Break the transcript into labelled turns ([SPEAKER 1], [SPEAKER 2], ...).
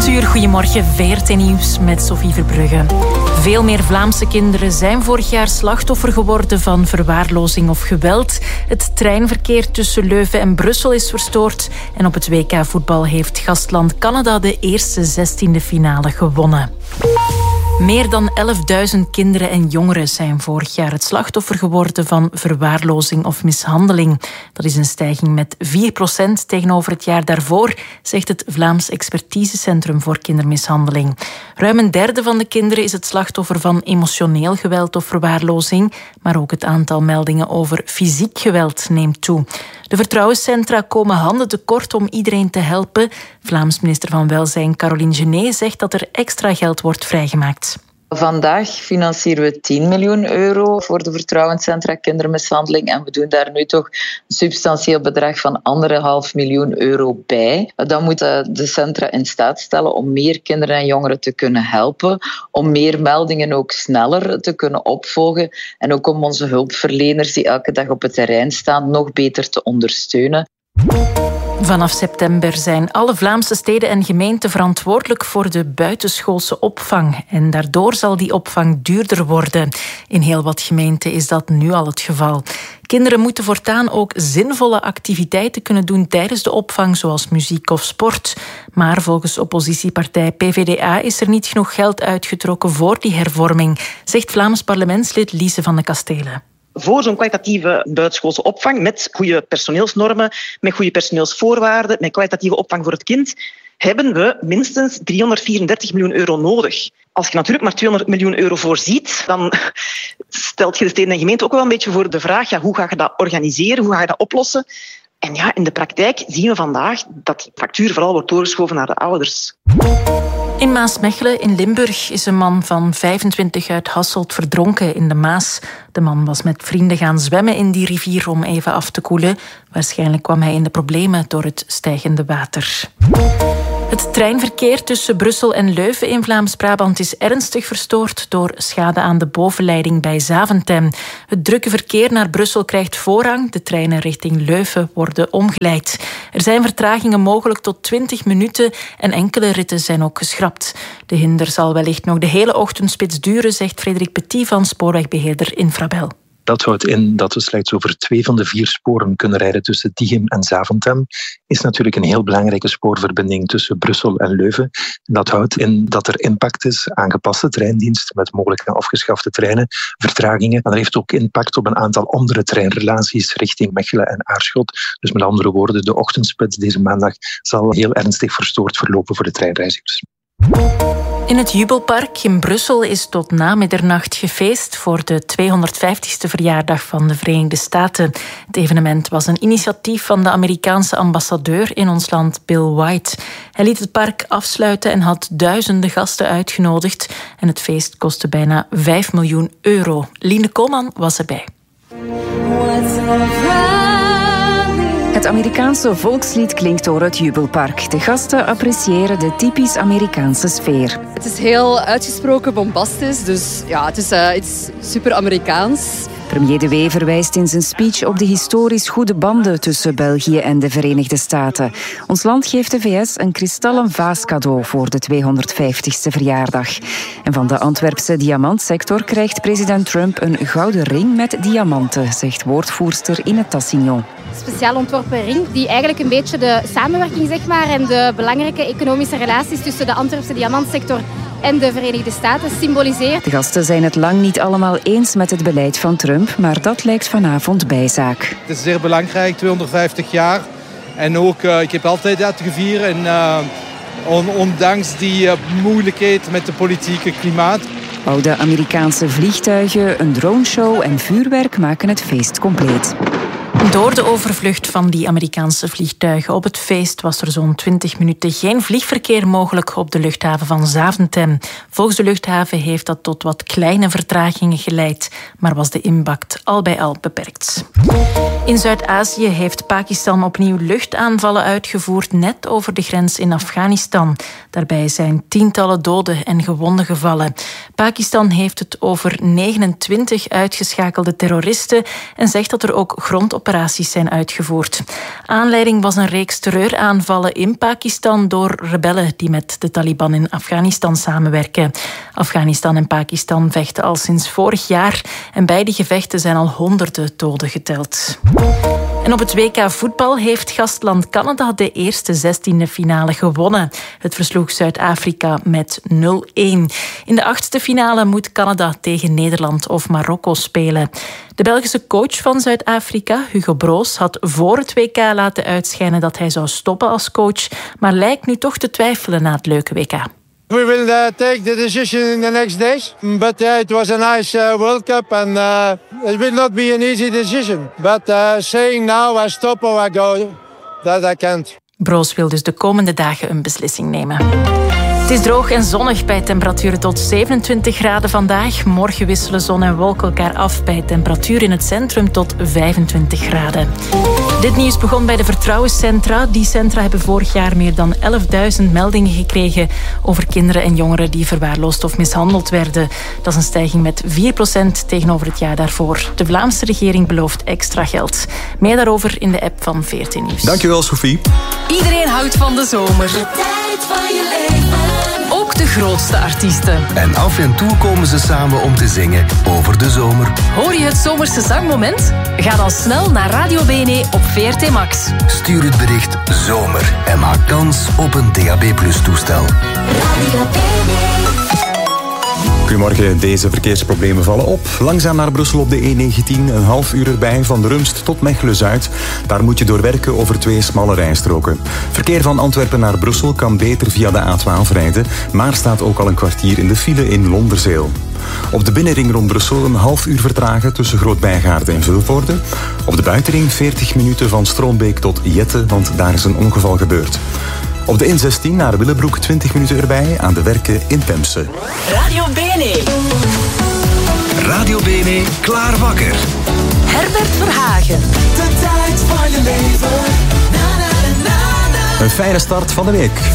[SPEAKER 1] 8:00, goedemorgen, VRT Nieuws met Sophie Verbrugge. Veel meer Vlaamse kinderen zijn vorig jaar slachtoffer geworden van verwaarlozing of geweld. Het treinverkeer tussen Leuven en Brussel is verstoord. En op het WK-voetbal heeft gastland Canada de eerste 16e finale gewonnen. Meer dan 11.000 kinderen en jongeren zijn vorig jaar het slachtoffer geworden van verwaarlozing of mishandeling. Dat is een stijging met 4% tegenover het jaar daarvoor, zegt het Vlaams Expertisecentrum voor Kindermishandeling. Ruim een derde van de kinderen is het slachtoffer van emotioneel geweld of verwaarlozing, maar ook het aantal meldingen over fysiek geweld neemt toe. De vertrouwenscentra komen handen tekort om iedereen te helpen. Vlaams minister van Welzijn Caroline Genet zegt dat er extra geld wordt vrijgemaakt.
[SPEAKER 2] Vandaag financieren we 10 miljoen euro voor de vertrouwenscentra kindermishandeling en we doen daar nu toch een substantieel bedrag van 1,5 miljoen euro bij. Dan moeten de centra in staat stellen om meer kinderen en jongeren te kunnen helpen, om meer meldingen ook sneller te kunnen opvolgen en ook om onze hulpverleners die elke dag op het terrein staan nog beter te ondersteunen.
[SPEAKER 1] Vanaf september zijn alle Vlaamse steden en gemeenten verantwoordelijk voor de buitenschoolse opvang. En daardoor zal die opvang duurder worden. In heel wat gemeenten is dat nu al het geval. Kinderen moeten voortaan ook zinvolle activiteiten kunnen doen tijdens de opvang, zoals muziek of sport. Maar volgens oppositiepartij PvdA is er niet genoeg geld uitgetrokken voor die hervorming, zegt Vlaams parlementslid Lise van de Kastelen.
[SPEAKER 3] Voor zo'n kwalitatieve buitenschoolse opvang met goede personeelsnormen, met goede personeelsvoorwaarden, met kwalitatieve opvang voor het kind, hebben we minstens 334 miljoen euro nodig. Als je natuurlijk maar 200 miljoen euro voorziet, dan stelt je de steden en gemeenten ook wel een beetje voor de vraag, ja, hoe ga je dat organiseren, hoe ga je dat oplossen? En ja, in de praktijk zien we vandaag dat die factuur vooral wordt doorgeschoven naar de ouders.
[SPEAKER 1] In Maasmechelen in Limburg is een man van 25 uit Hasselt verdronken in de Maas. De man was met vrienden gaan zwemmen in die rivier om even af te koelen. Waarschijnlijk kwam hij in de problemen door het stijgende water. Het treinverkeer tussen Brussel en Leuven in Vlaams-Brabant is ernstig verstoord door schade aan de bovenleiding bij Zaventem. Het drukke verkeer naar Brussel krijgt voorrang. De treinen richting Leuven worden omgeleid. Er zijn vertragingen mogelijk tot 20 minuten en enkele ritten zijn ook geschrapt. De hinder zal wellicht nog de hele ochtendspits duren, zegt Frederik Petit van spoorwegbeheerder Infrabel.
[SPEAKER 4] Dat houdt in dat we slechts over 2 van de 4 sporen kunnen rijden tussen Tichem en Zaventem. Is natuurlijk een heel belangrijke spoorverbinding tussen Brussel en Leuven. En dat houdt in dat er impact is, aangepaste treindienst met mogelijk afgeschafte treinen, vertragingen. Maar dat heeft ook impact op een aantal andere treinrelaties richting Mechelen en Aarschot. Dus met andere woorden, de ochtendspits deze maandag zal heel ernstig verstoord verlopen voor de treinreizigers.
[SPEAKER 1] In het Jubelpark in Brussel is tot na middernacht gefeest voor de 250ste verjaardag van de Verenigde Staten. Het evenement was een initiatief van de Amerikaanse ambassadeur in ons land, Bill White. Hij liet het park afsluiten en had duizenden gasten uitgenodigd. En het feest kostte bijna 5 miljoen euro. Line Koolman was erbij.
[SPEAKER 5] Het Amerikaanse volkslied klinkt door het Jubelpark. De gasten appreciëren de typisch Amerikaanse sfeer.
[SPEAKER 6] Het is heel uitgesproken bombastisch, dus ja, het is super Amerikaans.
[SPEAKER 5] Premier De Wee verwijst in zijn speech op de historisch goede banden tussen België en de Verenigde Staten. Ons land geeft de VS een kristallen vaas cadeau voor de 250ste verjaardag. En van de Antwerpse diamantsector krijgt president Trump een gouden ring met diamanten, zegt woordvoerster Ine Tassignon.
[SPEAKER 7] Speciaal ontworpen ring die eigenlijk een beetje de samenwerking en de belangrijke economische relaties tussen de Antwerpse diamantsector en de Verenigde Staten symboliseert.
[SPEAKER 5] De gasten zijn het lang niet allemaal eens met het beleid van Trump, maar dat lijkt vanavond bijzaak.
[SPEAKER 8] Het is zeer belangrijk, 250 jaar. En ook, ik heb altijd dat gevierd. En ondanks die moeilijkheid met het politieke klimaat.
[SPEAKER 5] Oude Amerikaanse vliegtuigen, een droneshow en vuurwerk maken het feest compleet.
[SPEAKER 1] Door de overvlucht van die Amerikaanse vliegtuigen op het feest was er zo'n 20 minuten geen vliegverkeer mogelijk op de luchthaven van Zaventem. Volgens de luchthaven heeft dat tot wat kleine vertragingen geleid, maar was de impact al bij al beperkt. In Zuid-Azië heeft Pakistan opnieuw luchtaanvallen uitgevoerd net over de grens in Afghanistan. Daarbij zijn tientallen doden en gewonden gevallen. Pakistan heeft het over 29 uitgeschakelde terroristen en zegt dat er ook grondoperaties operaties zijn uitgevoerd. Aanleiding was een reeks terreuraanvallen in Pakistan door rebellen die met de Taliban in Afghanistan samenwerken. Afghanistan en Pakistan vechten al sinds vorig jaar en bij die gevechten zijn al honderden doden geteld. En op het WK voetbal heeft gastland Canada de eerste 16e finale gewonnen. Het versloeg Zuid-Afrika met 0-1. In de 8e finale moet Canada tegen Nederland of Marokko spelen. De Belgische coach van Zuid-Afrika, Hugo Broos, had voor het WK laten uitschijnen dat hij zou stoppen als coach, maar lijkt nu toch te twijfelen na het leuke WK.
[SPEAKER 9] We will take the decision in the next days. But it was a nice World Cup and it will not be an easy decision. But saying now I stop or I go, that I can't.
[SPEAKER 1] Broos wil dus de komende dagen een beslissing nemen. Het is droog en zonnig bij temperaturen tot 27 graden vandaag. Morgen wisselen zon en wolken elkaar af bij temperatuur in het centrum tot 25 graden. Dit nieuws begon bij de vertrouwenscentra. Die centra hebben vorig jaar meer dan 11.000 meldingen gekregen over kinderen en jongeren die verwaarloosd of mishandeld werden. Dat is een stijging met 4% tegenover het jaar daarvoor. De Vlaamse regering belooft extra geld. Meer daarover in de app van VRT Nieuws.
[SPEAKER 10] Dankjewel, Sophie.
[SPEAKER 5] Iedereen houdt van de zomer. De tijd van je leven. Ook de grootste artiesten.
[SPEAKER 10] En af en toe komen ze samen om te zingen over de zomer.
[SPEAKER 5] Hoor je het zomerse zangmoment? Ga dan snel naar Radio BNE op VRT Max.
[SPEAKER 10] Stuur het bericht zomer en maak kans op een DAB+ toestel.
[SPEAKER 11] Radio BNE.
[SPEAKER 12] Goedemorgen, deze verkeersproblemen vallen op. Langzaam naar Brussel op de E19, een half uur erbij van de Rumst tot Mechelen-Zuid. Daar moet je doorwerken over 2 smalle rijstroken. Verkeer van Antwerpen naar Brussel kan beter via de A12 rijden, maar staat ook al een kwartier in de file in Londerzeel. Op de binnenring rond Brussel een half uur vertragen tussen Groot-Bijgaarde en Vilvoorde. Op de buitenring 40 minuten van Stroombeek tot Jette, want daar is een ongeval gebeurd. Op de N16 naar Willebroek 20 minuten erbij aan de werken in Temse.
[SPEAKER 5] Radio BNE.
[SPEAKER 10] Radio BNE, klaar wakker.
[SPEAKER 5] Herbert Verhagen.
[SPEAKER 11] De tijd van je leven. Na, na, na, na.
[SPEAKER 12] Een fijne start van de week.